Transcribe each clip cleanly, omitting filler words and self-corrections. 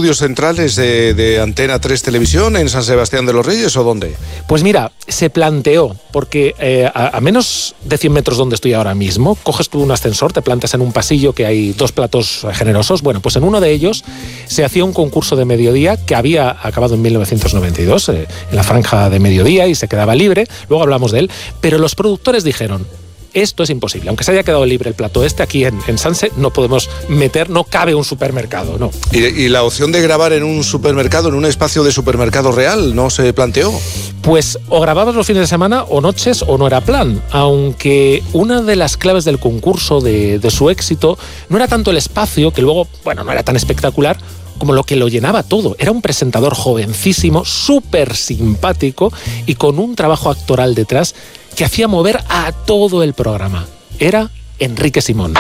estudios centrales de Antena 3 Televisión en San Sebastián de los Reyes o dónde? Pues mira, se planteó, porque a menos de 100 metros donde estoy ahora mismo, coges tú un ascensor, te plantas en un pasillo que hay 2 platos generosos. Bueno, pues en uno de ellos se hacía un concurso de mediodía que había acabado en 1992, en la franja de mediodía, y se quedaba libre. Luego hablamos de él, pero los productores dijeron: esto es imposible. Aunque se haya quedado libre el plato aquí en Sanse, no podemos meter, no cabe un supermercado, no. ¿Y la opción de grabar en un supermercado, en un espacio de supermercado real, no se planteó? Pues o grababas los fines de semana o noches o no era plan. Aunque una de las claves del concurso, de su éxito, no era tanto el espacio, que luego, bueno, no era tan espectacular, como lo que lo llenaba todo. Era un presentador jovencísimo, súper simpático y con un trabajo actoral detrás que hacía mover a todo el programa. Era Enrique Simón.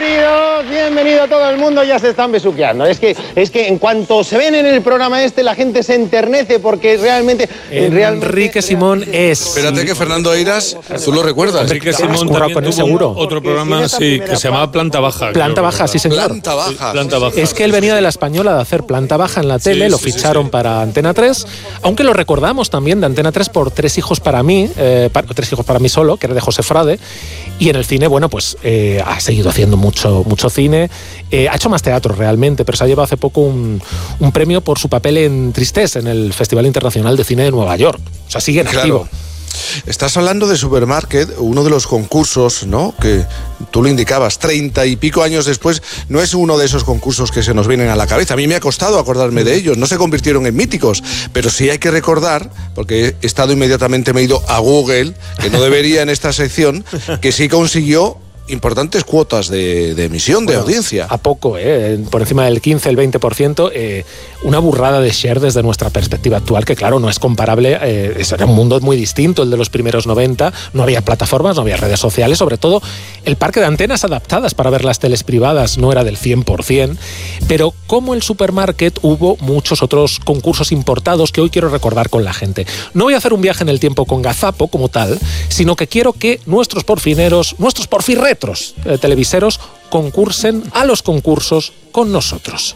Bienvenido todo el mundo, ya se están besuqueando. Es que en cuanto se ven en el programa la gente se enternece porque realmente... Enrique Simón es... Espérate que Fernando Eiras, ¿tú lo recuerdas? Enrique Simón también tuvo otro programa que se llamaba Planta Baja. Planta Baja, sí señor. Planta Baja. Planta Baja. Es que él venía de La Española de hacer Planta Baja en la tele, lo ficharon para Antena 3, aunque lo recordamos también de Antena 3 por Tres hijos para mí, Tres hijos para mí solo, que era de José Frade, y en el cine, bueno, pues ha seguido haciendo mucho cine, ha hecho más teatro realmente, pero se ha llevado hace poco un premio por su papel en Tristesse, en el Festival Internacional de Cine de Nueva York. O sea, sigue en activo. Estás hablando de Supermarket, uno de los concursos, ¿no?, que tú lo indicabas, 30 y pico años después, no es uno de esos concursos que se nos vienen a la cabeza. A mí me ha costado acordarme de ellos, no se convirtieron en míticos, pero sí hay que recordar, porque he estado inmediatamente, me he ido a Google, que no debería en esta sección, que sí consiguió importantes cuotas de emisión, de audiencia. A poco, por encima del 15, el 20%, una burrada de share desde nuestra perspectiva actual, que claro, no es comparable, era un mundo muy distinto el de los primeros 90, no había plataformas, no había redes sociales, sobre todo el parque de antenas adaptadas para ver las teles privadas no era del 100%, pero como el Supermarket hubo muchos otros concursos importados que hoy quiero recordar con la gente. No voy a hacer un viaje en el tiempo con Gazapo como tal, sino que quiero que nuestros porfineros, nuestros porfirretros televiseros concursen a los concursos con nosotros.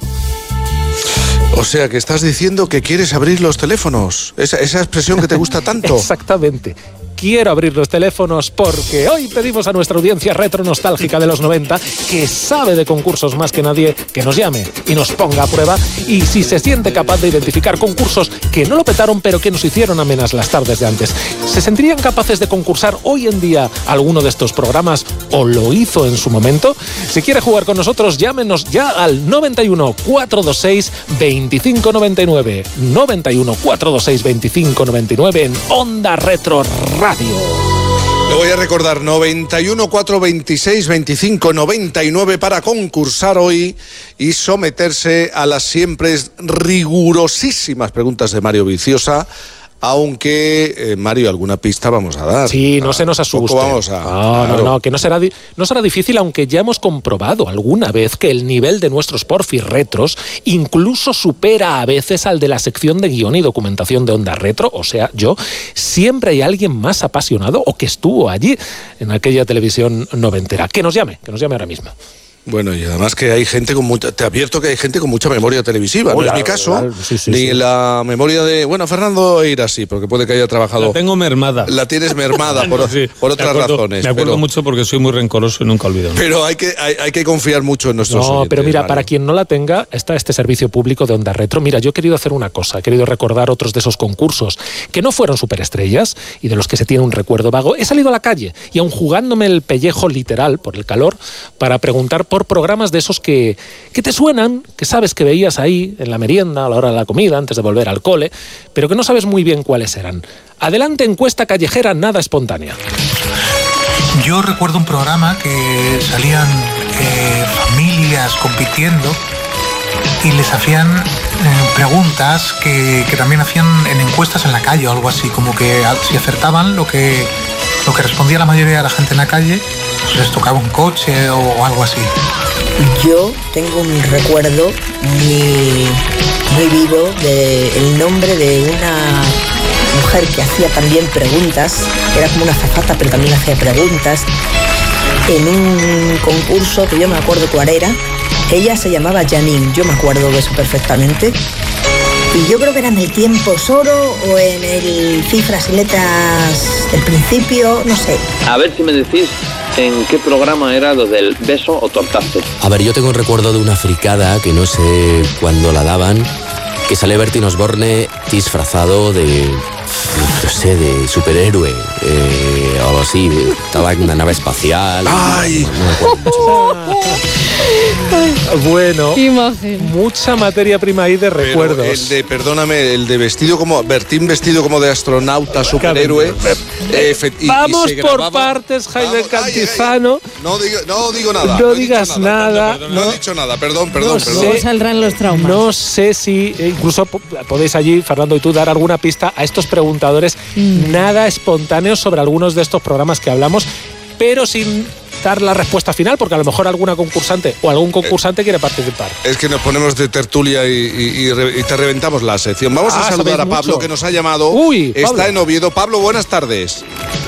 O sea, que estás diciendo que quieres abrir los teléfonos, esa expresión que te gusta tanto. Exactamente. Quiero abrir los teléfonos porque hoy pedimos a nuestra audiencia retro nostálgica de los 90, que sabe de concursos más que nadie, que nos llame y nos ponga a prueba, y si se siente capaz de identificar concursos que no lo petaron pero que nos hicieron amenas las tardes de antes. ¿Se sentirían capaces de concursar hoy en día alguno de estos programas o lo hizo en su momento? Si quiere jugar con nosotros, llámenos ya al 91 426 2599, 91 426 2599 en Onda Retro Radio. Le voy a recordar, 91 426 25 99 para concursar hoy y someterse a las siempre rigurosísimas preguntas de Mario Viciosa. Aunque, Mario, alguna pista vamos a dar. Sí, no se nos asuste. No, que no será difícil, aunque ya hemos comprobado alguna vez que el nivel de nuestros porfirretros incluso supera a veces al de la sección de guión y documentación de Onda Retro, o sea, yo. Siempre hay alguien más apasionado o que estuvo allí en aquella televisión noventera. Que nos llame ahora mismo. Bueno, y además que hay gente con mucha... Te advierto que hay gente con mucha memoria televisiva. No es mi caso, ni la memoria de... Bueno, Fernando Eiras sí, porque puede que haya trabajado... La tengo mermada. La tienes mermada por otras razones. Me acuerdo mucho porque soy muy rencoroso y nunca olvido. Pero hay que confiar mucho en nuestros oyentes. Pero mira, Mario, para quien no la tenga, está este servicio público de Onda Retro. Mira, yo he querido hacer una cosa, he querido recordar otros de esos concursos que no fueron superestrellas y de los que se tiene un recuerdo vago. He salido a la calle y aun jugándome el pellejo literal por el calor para preguntar por programas de esos que te suenan, que sabes que veías ahí en la merienda, a la hora de la comida, antes de volver al cole, pero que no sabes muy bien cuáles eran. Adelante, encuesta callejera nada espontánea. Yo recuerdo un programa que salían familias compitiendo y les hacían preguntas que también hacían en encuestas en la calle o algo así, como que si acertaban lo que respondía la mayoría de la gente en la calle, pues les tocaba un coche o algo así. Yo tengo un recuerdo muy vivo del nombre de una mujer que hacía también preguntas, era como una azafata pero también hacía preguntas, en un concurso que yo me acuerdo cuál era, Ella se llamaba Janine, yo me acuerdo de eso perfectamente. Y yo creo que era en el Tiempo es Oro o en el Cifras y Letras del principio, no sé. A ver si me decís en qué programa era lo del beso o tortazo. A ver, yo tengo un recuerdo de una fricada que no sé cuándo la daban, que sale Bertín Osborne disfrazado de, no sé, de superhéroe, o algo así, estaba en una nave espacial. ¡Ay! No me acuerdo mucho. Bueno, Imagen. mucha materia prima ahí de recuerdos. El de, perdóname, el de vestido como, Bertín vestido como de astronauta, superhéroe. Vamos por partes, Jaime Cantizano. No digo nada. No digas nada. No he dicho nada, perdón. Luego saldrán los traumas. No sé si, incluso podéis allí, Fernando y tú, dar alguna pista a estos preguntadores nada espontáneos sobre algunos de estos programas que hablamos, pero sin dar la respuesta final, porque a lo mejor alguna concursante o algún concursante quiere participar. Es que nos ponemos de tertulia y te reventamos la sección. Vamos a saludar a Pablo, que nos ha llamado. Uy, está Pablo. en Oviedo. Pablo, buenas tardes.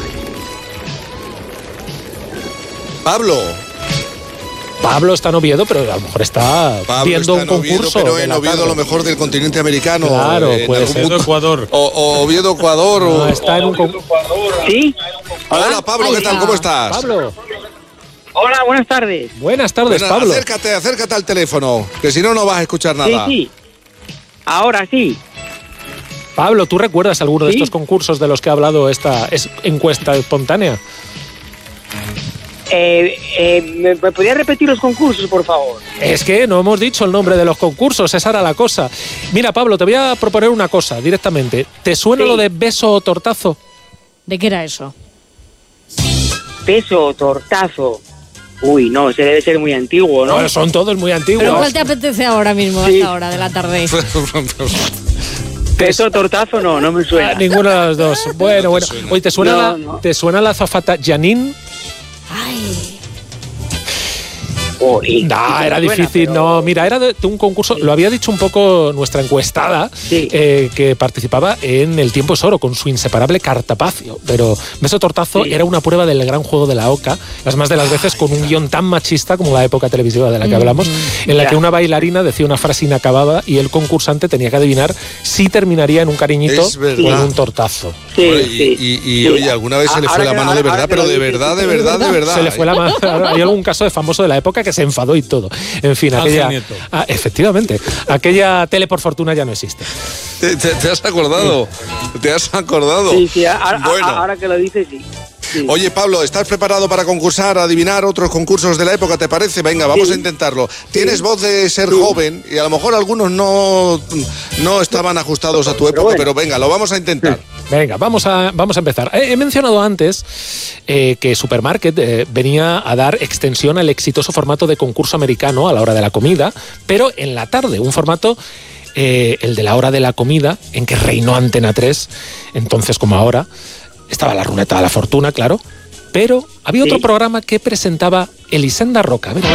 Pablo está en Oviedo, pero a lo mejor está viendo un concurso. Pero en Oviedo, a lo mejor del continente americano. Claro, puede ser. Ecuador. O Oviedo, Ecuador. No, está en un concurso. ¿Sí? Hola, Pablo, ¿qué tal? ¿Cómo estás? Pablo. Hola, buenas tardes. Buenas tardes, Pablo. Acércate al teléfono, que si no, no vas a escuchar nada. Sí. Ahora sí. Pablo, ¿tú recuerdas alguno de estos concursos de los que ha hablado esta encuesta espontánea? ¿Me podría repetir los concursos, por favor? Es que no hemos dicho el nombre de los concursos, esa era la cosa. Mira, Pablo, te voy a proponer una cosa directamente. ¿Te suena lo de beso o tortazo? ¿De qué era eso? Beso o tortazo. Uy, no, ese debe ser muy antiguo, ¿no? Bueno, son todos muy antiguos. ¿Pero cuál te apetece ahora mismo, a esta hora de la tarde? Beso o tortazo no me suena. Ninguno de los dos. Bueno. Oye, ¿te suena la azafata Janine? Ay. Era difícil, pero... No, mira, era de un concurso, lo había dicho un poco nuestra encuestada, que participaba en El Tiempo es Oro con su inseparable Cartapacio, pero Beso Tortazo era una prueba del gran juego de la oca, las más de las veces con un guión tan machista como la época televisiva de la que hablamos, en la que una bailarina decía una frase inacabada y el concursante tenía que adivinar si terminaría en un cariñito o en un tortazo. Oye, alguna vez se le fue la mano de verdad, pero de verdad. Se le fue la mano. Hay algún caso de famoso de la época que se enfadó y todo. En fin, aquella... efectivamente, aquella tele por fortuna ya no existe. ¿Te has acordado? ¿Te has acordado? Sí, ahora que lo dices, sí. Oye, Pablo, ¿estás preparado para concursar, adivinar otros concursos de la época, te parece? Venga, vamos a intentarlo. Tienes voz de ser joven y a lo mejor algunos no estaban ajustados a tu época, pero venga, lo vamos a intentar. Venga, vamos a empezar. He mencionado antes que Supermarket venía a dar extensión al exitoso formato de concurso americano a la hora de la comida, pero en la tarde, un formato... el de la hora de la comida, en que reinó Antena 3, entonces como ahora, estaba la ruleta de la fortuna, claro, pero había otro programa que presentaba Elisenda Roca. A ver.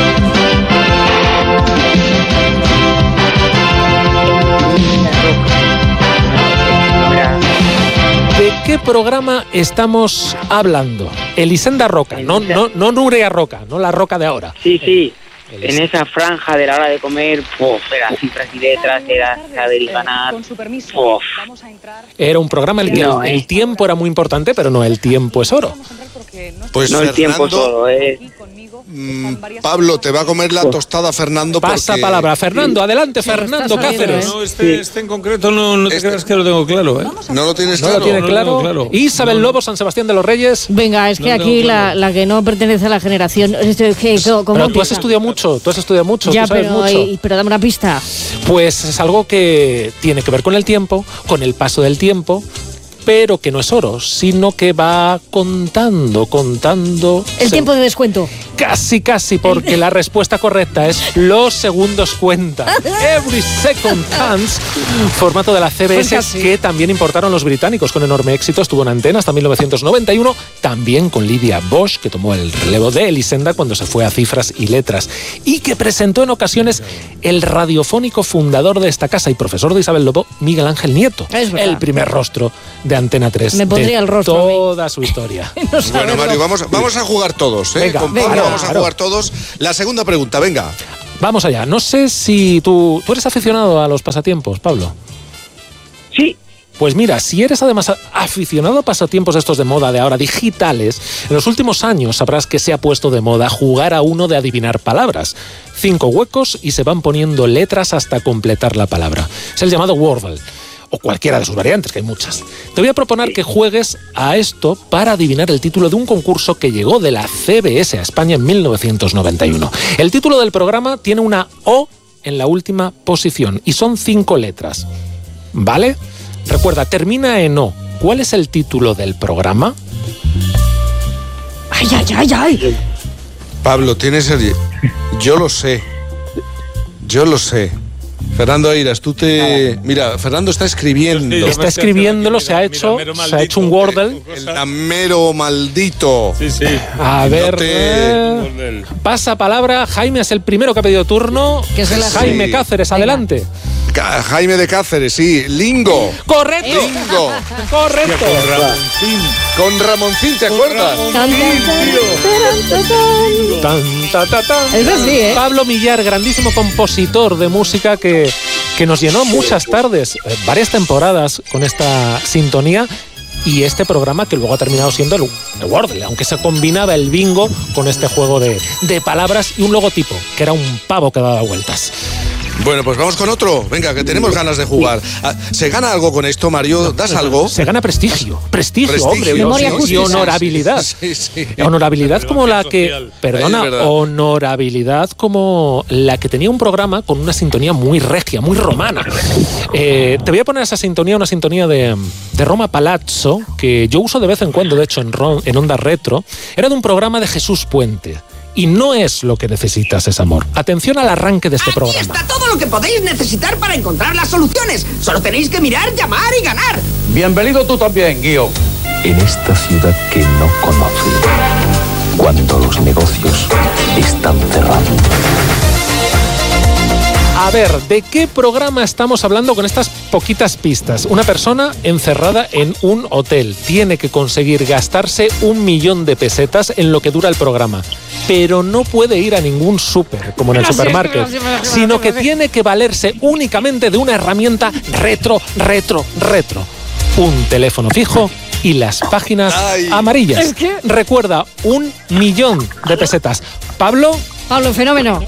¿De qué programa estamos hablando? Elisenda Roca, no Nuria Roca, no la Roca de ahora. Sí. En esa franja de la hora de comer, era Cifras y Letras, era saber y ganar. Era un programa en el que el tiempo era muy importante, pero no el tiempo es oro. Pues no, Fernando, el tiempo es oro, Pablo, te va a comer la tostada Fernando. Pasa palabra. Fernando, adelante, Fernando Cáceres. No, este en concreto no te creas que lo tengo claro, ¿eh? ¿No lo tienes claro? ¿No lo tiene claro? Isabel Lobo, San Sebastián de los Reyes. Venga, es que aquí la que no pertenece a la generación... Pero tú has estudiado mucho, ya, tú sabes mucho. Pero dame una pista. Pues es algo que tiene que ver con el tiempo, con el paso del tiempo, pero que no es oro, sino que va contando. El tiempo de descuento. Casi, porque la respuesta correcta es los segundos cuentan. Every second counts. Formato de la CBS pues que también importaron los británicos con enorme éxito. Estuvo en antena hasta 1991. También con Lydia Bosch, que tomó el relevo de Elisenda cuando se fue a Cifras y Letras. Y que presentó en ocasiones el radiofónico fundador de esta casa y profesor de Isabel Lobo, Miguel Ángel Nieto. El primer rostro de Antena 3. Me pondría el rostro. Toda su historia. Bueno, Mario, vamos a jugar todos, ¿eh? Venga, con Pablo vamos a jugar todos. La segunda pregunta, venga. Vamos allá. No sé si tú eres aficionado a los pasatiempos, Pablo. Sí. Pues mira, si eres además aficionado a pasatiempos estos de moda de ahora, digitales, en los últimos años sabrás que se ha puesto de moda jugar a uno de adivinar palabras. 5 huecos y se van poniendo letras hasta completar la palabra. Es el llamado Wordle, o cualquiera de sus variantes, que hay muchas. Te voy a proponer que juegues a esto para adivinar el título de un concurso que llegó de la CBS a España en 1991. El título del programa tiene una O en la última posición y son 5 letras. ¿Vale? Recuerda, termina en O. ¿Cuál es el título del programa? ¡Ay, ay, ay, ay! Pablo, tienes el... Yo lo sé. Fernando Eiras, tú te... Mira, Fernando está escribiendo. Está escribiéndolo, se ha hecho un Wordle. El damero maldito. Sí. A ver... Pasa palabra. Jaime es el primero que ha pedido turno. Jaime Cáceres, adelante. Jaime de Cáceres, sí. Lingo. ¡Correcto! Lingo. ¡Correcto! Con Ramoncín, ¿te acuerdas? Eso sí, ¿eh? Pablo Millar, grandísimo compositor de música que nos llenó muchas tardes, varias temporadas con esta sintonía. Y este programa que luego ha terminado siendo el Wordle, aunque se combinaba el bingo con este juego de palabras y un logotipo, que era un pavo que daba vueltas. Bueno, pues vamos con otro. Venga, que tenemos ganas de jugar. ¿Se gana algo con esto, Mario? ¿Das algo? Se gana prestigio, hombre. Memoria Y honorabilidad. Sí. Honorabilidad como la que... Perdona, honorabilidad como la que tenía un programa con una sintonía muy regia, muy romana. Te voy a poner esa sintonía, una sintonía de Roma Palazzo, que yo uso de vez en cuando, de hecho, en Onda Retro. Era de un programa de Jesús Puente. Y no es lo que necesitas, es amor. Atención al arranque de este programa. Aquí está todo lo que podéis necesitar para encontrar las soluciones. Solo tenéis que mirar, llamar y ganar. Bienvenido tú también, Guío. En esta ciudad que no conoce, cuando los negocios están cerrando. A ver, ¿de qué programa estamos hablando con estas poquitas pistas? Una persona encerrada en un hotel tiene que conseguir gastarse 1.000.000 de pesetas en lo que dura el programa, pero no puede ir a ningún súper, como en el supermarket, sino que tiene que valerse únicamente de una herramienta retro. Un teléfono fijo y las páginas amarillas. ¿Es qué? Recuerda, 1.000.000 de pesetas. Pablo, fenómeno.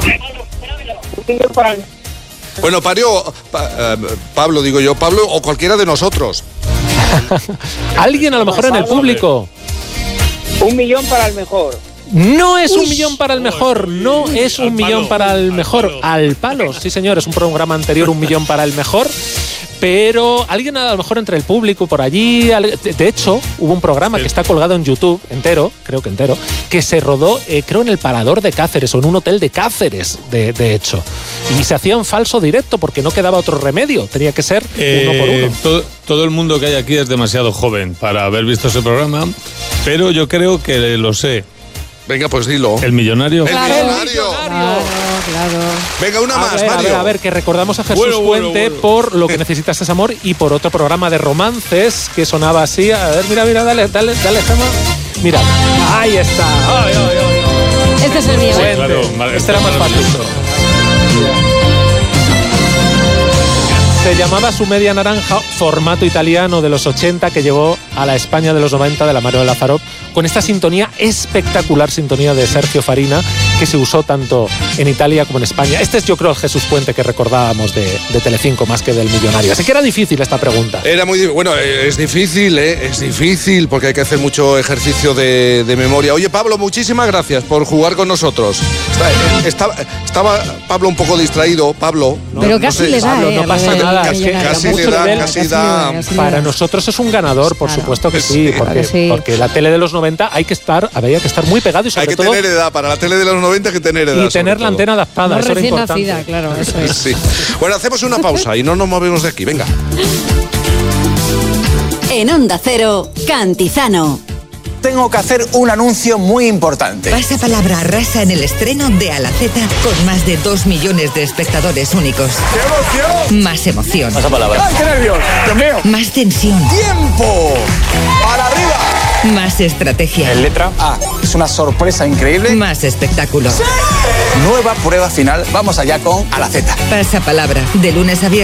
Bueno, Pablo, digo yo, Pablo o cualquiera de nosotros. Alguien a lo mejor en el público. 1.000.000 para el mejor. No es 1.000.000 para el mejor, no es 1.000.000 para el mejor. Al palo, sí señor, es un programa anterior, 1.000.000 para el mejor. Pero alguien a lo mejor entre el público por allí. De hecho, hubo un programa que está colgado en YouTube entero, que se rodó, creo, en el Parador de Cáceres o en un hotel de Cáceres, de hecho. Y se hacía en falso directo porque no quedaba otro remedio, tenía que ser uno por uno. Todo el mundo que hay aquí es demasiado joven para haber visto ese programa, pero yo creo que lo sé. Venga, pues dilo. ¿El millonario? ¡El millonario! Claro. Venga, una más, Mario. A ver, que recordamos a Jesús Puente por Lo que necesitas es amor y por otro programa de romances que sonaba así. A ver, mira, dale, Gemma. Mira, ahí está. Ay. Este es el mío. Sí, claro, este era más fácil. Se llamaba Su Media Naranja, formato italiano de los 80 que llegó a la España de los 90 de la mano de Lázaro, con esta sintonía, espectacular sintonía de Sergio Farina, que se usó tanto en Italia como en España. Este es, yo creo, el Jesús Puente que recordábamos de Telecinco más que del millonario. Así que era difícil esta pregunta. Era muy bueno, es difícil porque hay que hacer mucho ejercicio de memoria. Oye, Pablo, muchísimas gracias por jugar con nosotros. Estaba Pablo un poco distraído, Pablo. Pero casi le da, Pablo, no pasa nada. Casi da. Para nosotros es un ganador, por supuesto que sí, porque la tele de los 90 había que estar muy pegado y sobre todo... Hay que tener edad, para la tele de los 90 hay que tener edad. Y tener la antena adaptada, eso era importante. Nacida, claro, eso es. Sí. Bueno, hacemos una pausa y no nos movemos de aquí, venga. En Onda Cero, Cantizano. Tengo que hacer un anuncio muy importante. Pasapalabra arrasa en el estreno de A la Z con más de 2 millones de espectadores únicos. ¡Qué emoción! Más emoción. Pasapalabra. ¡Ay, qué nervios! ¡Dios mío! Más tensión. ¡Tiempo! ¡Para arriba! Más estrategia. En letra A. Es una sorpresa increíble. Más espectáculo. Nueva prueba final. Vamos allá con A la Z. Pasapalabra. De lunes a viernes.